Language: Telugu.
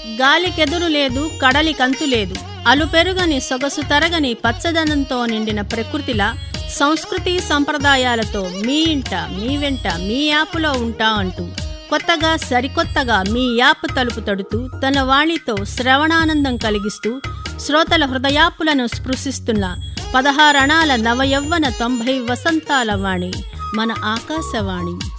గాలికెదురు లేదు, కడలికంతు లేదు. అలుపెరుగని సొగసు తరగని పచ్చదనంతో నిండిన ప్రకృతిలా సంస్కృతి సంప్రదాయాలతో మీ ఇంట, మీ వెంట, మీ యాపులో ఉంటా అంటూ కొత్తగా సరికొత్తగా మీ యాప్ తలుపు తడుతూ తన వాణితో శ్రవణానందం కలిగిస్తూ శ్రోతల హృదయాపులను స్పృశిస్తున్న 16 అణాల నవయవ్వన 90 వసంతాల వాణి మన ఆకాశవాణి.